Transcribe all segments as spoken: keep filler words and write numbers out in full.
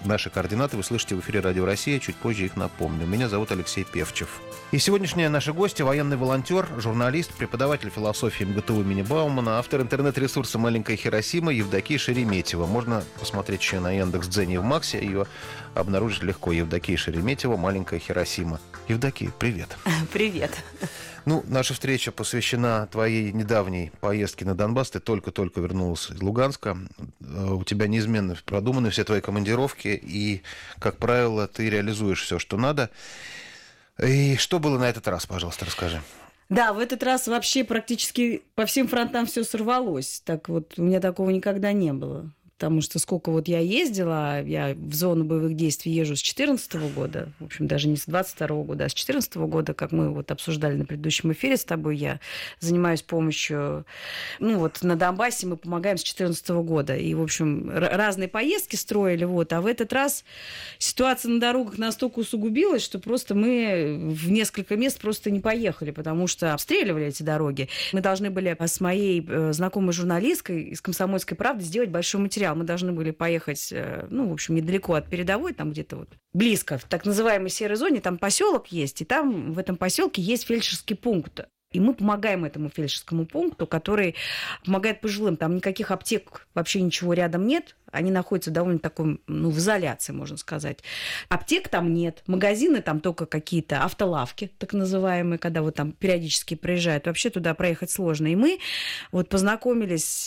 Наши координаты вы слышите в эфире Радио Россия. Чуть позже их напомню. Меня зовут Алексей Певчев. И сегодняшняя наша гостья — военный волонтер, журналист, преподаватель философии МГТУ имени Баумана, автор интернет-ресурса «Маленькая Хиросима» Евдокия Шереметьева. Можно посмотреть еще на Яндекс.Дзене и в Максе. Ее обнаружить легко. Евдокия Шереметьева, «Маленькая Хиросима». Евдокия, привет. Привет. Ну, наша встреча посвящена твоей недавней поездке на Донбасс. Ты только-только вернулась из Луганска. У тебя неизменно продуманы все твои командировки, и, как правило, ты реализуешь все, что надо. И что было на этот раз, пожалуйста, расскажи. Да, в этот раз вообще практически по всем фронтам все сорвалось. Так вот, у меня такого никогда не было. Потому что сколько вот я ездила, я в зону боевых действий езжу с две тысячи четырнадцатого года, в общем, даже не с двадцать второго года, а с две тысячи четырнадцатого года, как мы вот обсуждали на предыдущем эфире с тобой, я занимаюсь помощью, ну вот на Донбассе мы помогаем с две тысячи четырнадцатого года. И, в общем, разные поездки строили, вот, а в этот раз ситуация на дорогах настолько усугубилась, что просто мы в несколько мест просто не поехали, потому что обстреливали эти дороги. Мы должны были с моей знакомой журналисткой из «Комсомольской правды» сделать большой материал. Мы должны были поехать, ну, в общем, недалеко от передовой, там где-то вот близко, в так называемой серой зоне, там поселок есть, и там в этом поселке есть фельдшерский пункт. И мы помогаем этому фельдшерскому пункту, который помогает пожилым. Там никаких аптек, вообще ничего рядом нет. Они находятся в довольно таком, ну, в изоляции, можно сказать. Аптек там нет, магазины там только какие-то автолавки, так называемые, когда вот там периодически проезжают. Вообще туда проехать сложно. И мы вот познакомились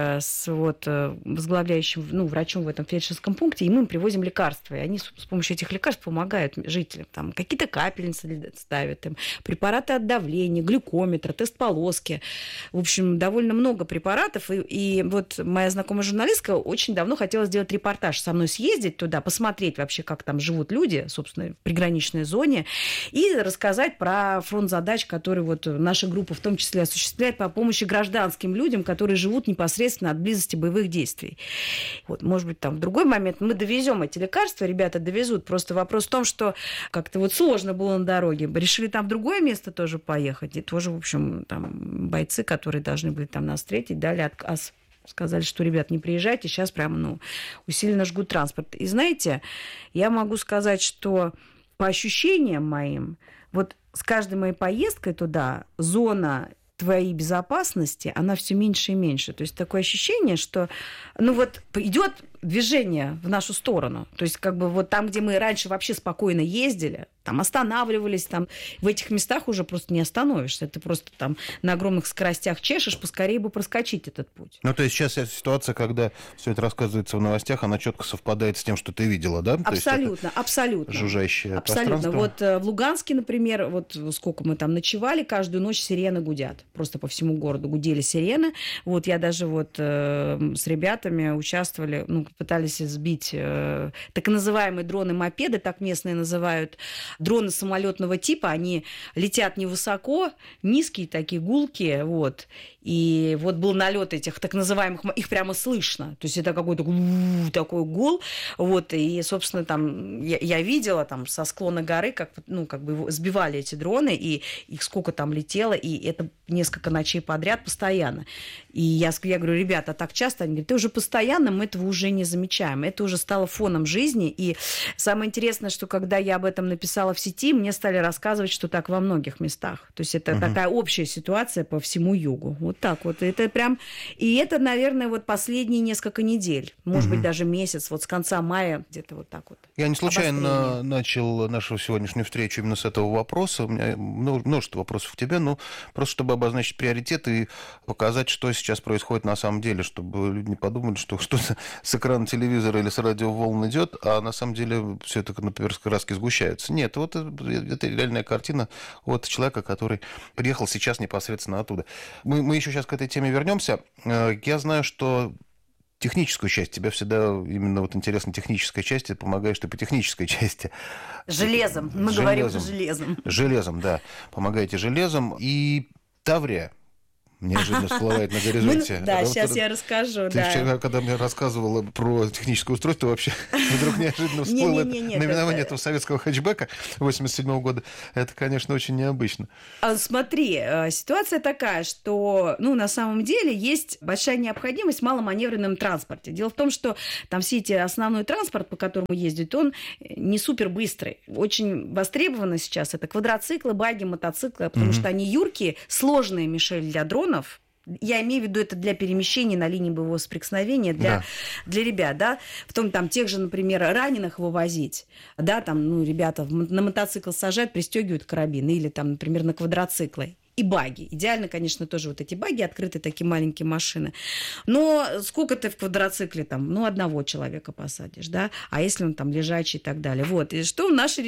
с вот возглавляющим, ну, врачом в этом фельдшерском пункте, и мы им привозим лекарства. И они с помощью этих лекарств помогают жителям. Там какие-то капельницы ставят, им препараты от давления, глюкометра, тест полоски. В общем, довольно много препаратов. И, и вот моя знакомая журналистка очень давно хотела сделать репортаж, со мной съездить туда, посмотреть вообще, как там живут люди, собственно, в приграничной зоне, и рассказать про фронт задач, который вот наша группа в том числе осуществляет по помощи гражданским людям, которые живут непосредственно от близости боевых действий. Вот, может быть, там в другой момент мы довезем эти лекарства, ребята довезут. Просто вопрос в том, что как-то вот сложно было на дороге. Решили там в другое место тоже поехать, и тоже, в общем, там бойцы, которые должны были там нас встретить, дали отказ. Сказали, что, ребят, не приезжайте, сейчас прямо, ну, усиленно жгут транспорт. И знаете, я могу сказать, что по ощущениям моим, вот с каждой моей поездкой туда зона твоей безопасности, она все меньше и меньше. То есть такое ощущение, что, ну вот, идет движение в нашу сторону. То есть как бы вот там, где мы раньше вообще спокойно ездили, там останавливались, там в этих местах уже просто не остановишься. Ты просто там на огромных скоростях чешешь, поскорее бы проскочить этот путь. Ну, то есть сейчас ситуация, когда все это рассказывается в новостях, она четко совпадает с тем, что ты видела, да? Абсолютно, абсолютно. Жужжащее абсолютно. пространство. Вот в Луганске, например, вот сколько мы там ночевали, каждую ночь сирены гудят. Просто по всему городу гудели сирены. Вот я даже вот э, с ребятами участвовали, ну, пытались сбить э, так называемые дроны-мопеды, так местные называют, дроны самолетного типа, они летят невысоко, низкие такие, гулкие, вот. И вот был налет этих так называемых, их прямо слышно, то есть это какой-то такой гул, вот, и, собственно, там я, я видела там со склона горы, как, ну, как бы сбивали эти дроны, и их сколько там летело, и это несколько ночей подряд постоянно. И я, я говорю, ребята, так часто? Они говорят, ты уже постоянно, мы этого уже не замечаем, это уже стало фоном жизни, и самое интересное, что когда я об этом написала в сети, мне стали рассказывать, что так во многих местах, то есть это угу. такая общая ситуация по всему югу. Вот так вот. Это прям... И это, наверное, вот последние несколько недель. Может угу. быть, даже месяц. Вот с конца мая где-то вот так вот. Я не случайно начал нашу сегодняшнюю встречу именно с этого вопроса. У меня множество вопросов к тебе, но просто чтобы обозначить приоритеты и показать, что сейчас происходит на самом деле, чтобы люди не подумали, что что-то с экрана телевизора или с радиоволн идет, а на самом деле все это, например, краски сгущаются. Нет, вот это реальная картина от человека, который приехал сейчас непосредственно оттуда. Мы, мы еще сейчас к этой теме вернемся. Я знаю, что техническую часть, тебе всегда именно вот интересна техническая часть, ты помогаешь ты по технической части. Железом, мы железом. говорим железом. Железом, да, помогаете железом. И Таврия, неожиданно всплывает на горизонте. Да, сейчас я расскажу. Ты вчера, когда мне рассказывала про техническое устройство, вообще вдруг неожиданно всплыло наименование этого советского хэтчбека восемьдесят седьмого года. Это, конечно, очень необычно. Смотри, ситуация такая, что, ну, на самом деле есть большая необходимость в маломаневренном транспорте. Дело в том, что там все эти основной транспорт, по которому ездят, он не супер быстрый. Очень востребовано сейчас это квадроциклы, баги, мотоциклы, потому mm-hmm. что они юркие, сложные мишель для дронов. Я имею в виду это для перемещения на линии боевого соприкосновения для, да. для ребят, да, в том там тех же, например, раненых вывозить, да, там, ну, ребята на мотоцикл сажают, пристегивают карабины или там, например, на квадроциклы. И баги. Идеально, конечно, тоже вот эти баги, открытые такие маленькие машины. Но сколько ты в квадроцикле там? Ну, одного человека посадишь, да? А если он там лежачий и так далее? Вот. И что наши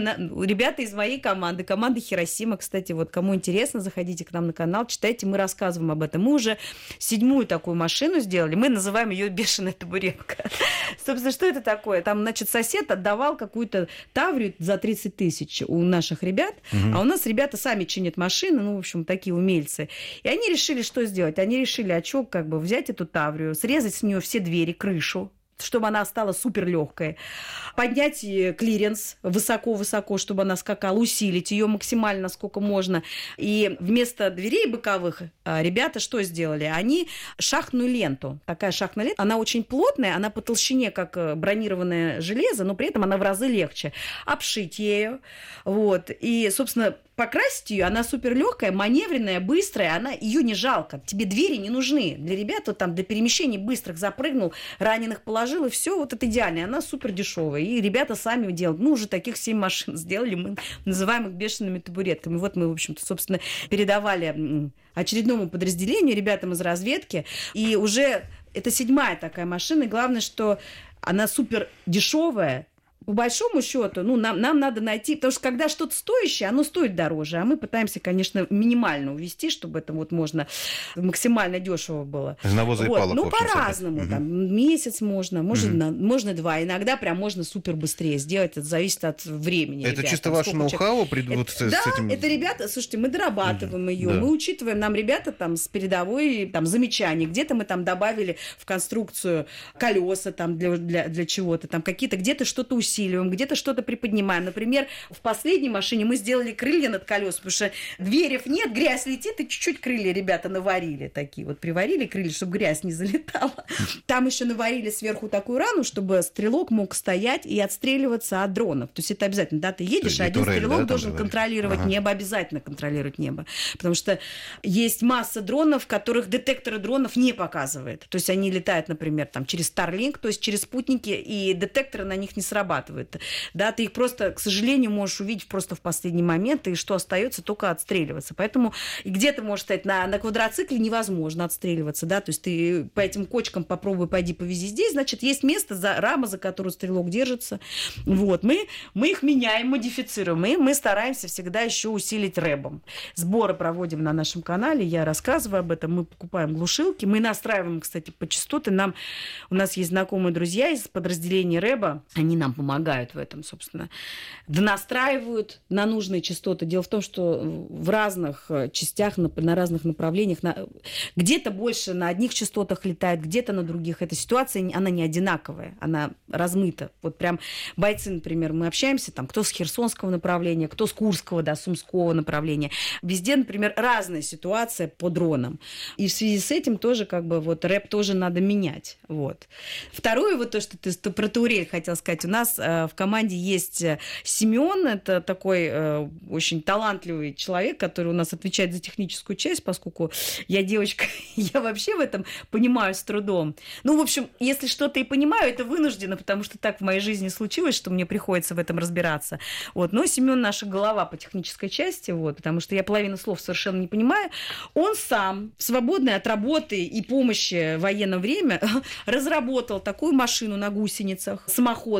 ребята из моей команды, команды Хиросима, кстати, вот кому интересно, заходите к нам на канал, читайте, мы рассказываем об этом. Мы уже седьмую такую машину сделали, мы называем ее «Бешеная табуретка». Собственно, что это такое? Там, значит, сосед отдавал какую-то Таврию за тридцать тысяч у наших ребят, угу. а у нас ребята сами чинят машины, ну, в общем, такие умельцы. И они решили, что сделать? Они решили, а что, как бы взять эту Таврию, срезать с нее все двери, крышу, чтобы она стала супер легкой, поднять клиренс высоко-высоко, чтобы она скакала, усилить ее максимально, насколько можно. И вместо дверей боковых ребята что сделали? Они шахтную ленту, такая шахтная лента, она очень плотная, она по толщине, как бронированное железо, но при этом она в разы легче. Обшить ею, вот, и, собственно, покрасить ее, она супер легкая, маневренная, быстрая, она, ее не жалко. Тебе двери не нужны. Для ребят вот там для перемещений быстрых запрыгнул, раненых положил, и все, вот это идеально. Она супер дешевая. И ребята сами делают. Ну, уже таких семь машин сделали, мы называем их бешеными табуретками. Вот мы, в общем-то, собственно, передавали очередному подразделению, ребятам из разведки, и уже это седьмая такая машина, и главное, что она супер дешевая. По большому счету, ну, нам, нам надо найти, потому что когда что-то стоящее, оно стоит дороже, а мы пытаемся, конечно, минимально увести, чтобы это вот можно максимально дешево было. Из навоза вот. и палок. Ну, по-разному, угу. там, месяц можно, может, угу. на, можно два, иногда прям можно супер быстрее сделать, это зависит от времени. Это ребят, чисто там, ваше ноу-хау? Это, вот, с, да, с этим... это ребята, слушайте, мы дорабатываем угу. ее, да. мы учитываем, нам ребята там с передовой там замечаний, где-то мы там добавили в конструкцию колеса там для, для, для чего-то, там какие-то, где-то что-то усиливаем, где-то что-то приподнимаем. Например, в последней машине мы сделали крылья над колесами, потому что дверев нет, грязь летит, и чуть-чуть крылья ребята наварили такие. Вот приварили крылья, чтобы грязь не залетала. Там еще наварили сверху такую рану, чтобы стрелок мог стоять и отстреливаться от дронов. То есть это обязательно, да, ты едешь, и один турель, стрелок да, должен контролировать ага. небо, обязательно контролировать небо. Потому что есть масса дронов, которых детекторы дронов не показывают. То есть они летают, например, там, через Starlink, то есть через спутники, и детекторы на них не срабатывают. Да, ты их просто, к сожалению, можешь увидеть просто в последний момент, и что остается, только отстреливаться. Поэтому и где-то, может сказать, на, на квадроцикле невозможно отстреливаться, да, то есть ты по этим кочкам попробуй, пойди, повези здесь, значит, есть место, за, рама, за которую стрелок держится. Вот, мы, мы их меняем, модифицируем, и мы стараемся всегда еще усилить рэбом. Сборы проводим на нашем канале, я рассказываю об этом, мы покупаем глушилки, мы настраиваем, кстати, по частоты, нам, у нас есть знакомые друзья из подразделения рэба, они нам помогают в этом, собственно, донастраивают на нужные частоты. Дело в том, что в разных частях, на, на разных направлениях, на, где-то больше на одних частотах летает, где-то на других. Эта ситуация, она не одинаковая, она размыта. Вот прям бойцы, например, мы общаемся, там, кто с Херсонского направления, кто с Курского, да, Сумского направления. Везде, например, разная ситуация по дронам. И в связи с этим тоже, как бы, вот, рэп тоже надо менять. Вот. Второе, вот то, что ты про турель хотел сказать, у нас э, в команде есть Семен, это такой э, очень талантливый человек, который у нас отвечает за техническую часть, поскольку я девочка, я вообще в этом понимаю с трудом. Ну, в общем, если что-то и понимаю, это вынужденно, потому что так в моей жизни случилось, что мне приходится в этом разбираться. Вот. Но Семен наша голова по технической части, вот, потому что я половину слов совершенно не понимаю. Он сам, свободный от работы и помощи в военное время, разработал такую машину на гусеницах, самоходную, которую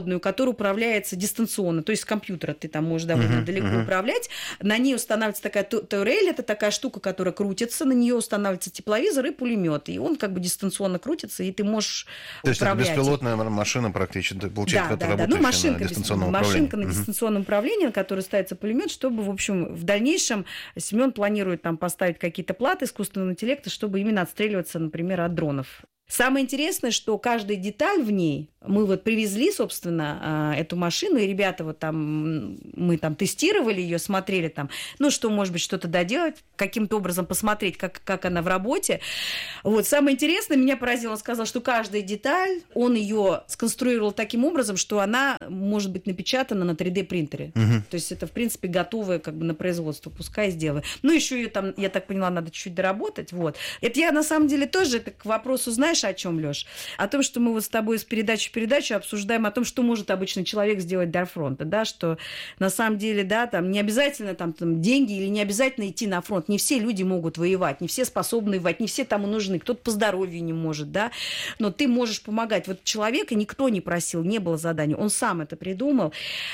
которая управляется дистанционно, то есть с компьютера ты там можешь довольно uh-huh, далеко uh-huh. управлять. На ней устанавливается такая турель, это такая штука, которая крутится, на нее устанавливается тепловизор и пулемет, и он как бы дистанционно крутится, и ты можешь то управлять. То есть это беспилотная машина практически, получается, да, да, да. Ну, машинка, на дистанционном машинка управлении. Машинка на дистанционном uh-huh. управлении, на которой ставится пулемет, чтобы, в общем, в дальнейшем Семен планирует там поставить какие-то платы искусственного интеллекта, чтобы именно отстреливаться, например, от дронов. Самое интересное, что каждая деталь в ней, мы вот привезли, собственно, эту машину, и ребята вот там, мы там тестировали ее, смотрели там, ну, что, может быть, что-то доделать, каким-то образом посмотреть, как, как она в работе. Вот, самое интересное, меня поразило, он сказал, что каждая деталь, он ее сконструировал таким образом, что она может быть напечатана на три дэ-принтере. Угу. То есть это, в принципе, готовое как бы на производство, пускай сделаю. Ну, еще ее там, я так поняла, надо чуть-чуть доработать, вот. Это я, на самом деле, тоже, это к вопросу, знаешь, о чем, Лёш? О том, что мы вот с тобой с передачи в передачу обсуждаем о том, что может обычный человек сделать для фронта, да, что на самом деле, да, там не обязательно там, там деньги или не обязательно идти на фронт, не все люди могут воевать, не все способны воевать, не все тому нужны, кто-то по здоровью не может, да, но ты можешь помогать. Вот человека никто не просил, не было задания, он сам это придумал,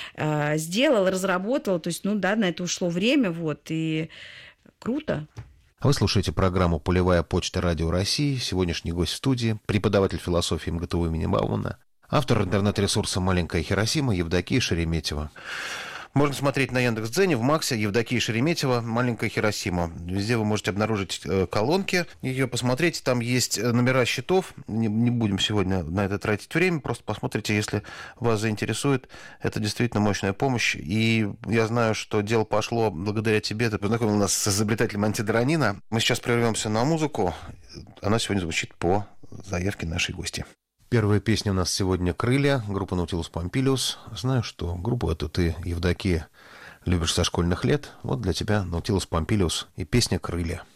э, сделал, разработал, то есть, ну да, на это ушло время, вот, и круто. Вы слушаете программу «Полевая почта Радио России». Сегодняшний гость в студии – преподаватель философии МГТУ имени Баумана, автор интернет-ресурса «Маленькая Хиросима» Евдокия Шереметьева. Можно смотреть на Яндекс.Дзене, в Максе, Евдокия Шереметьева, «Маленькая Хиросима». Везде вы можете обнаружить колонки, ее посмотреть. Там есть номера счетов. Не, не будем сегодня на это тратить время. Просто посмотрите, если вас заинтересует. Это действительно мощная помощь. И я знаю, что дело пошло благодаря тебе. Ты познакомил нас с изобретателем антидронина. Мы сейчас прервемся на музыку. Она сегодня звучит по заявке нашей гости. Первая песня у нас сегодня «Крылья», группа «Наутилус Помпилиус». Знаю, что группу эту ты, Евдокия, любишь со школьных лет. Вот для тебя «Наутилус Помпилиус» и песня «Крылья».